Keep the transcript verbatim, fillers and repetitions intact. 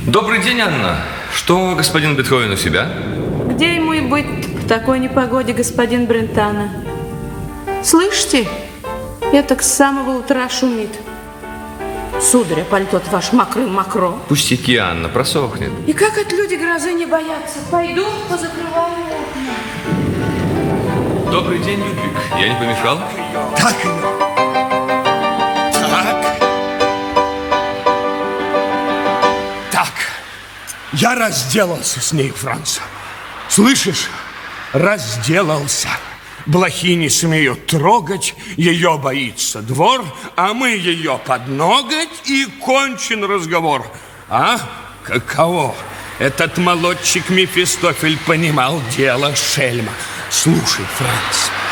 Добрый день, Анна. Что господин Бетховен у себя? Где ему и быть в такой непогоде, господин Брентано? Слышите? Это с самого утра шумит. Сударь, пальто ваш мокрым-мокро. Пустяки, Анна, просохнет. И как от люди грозы не боятся? Пойду позакрываю окна. Добрый день, Людвиг. Я не помешал? Так ее. Так. Так. Я разделался с ней, Франц. Слышишь? Разделался. Блохи не смеют трогать, ее боится двор, а мы ее под ноготь, и кончен разговор. А? Каково? Этот молодчик Мефистофель понимал дело шельма. Слушай, Франц,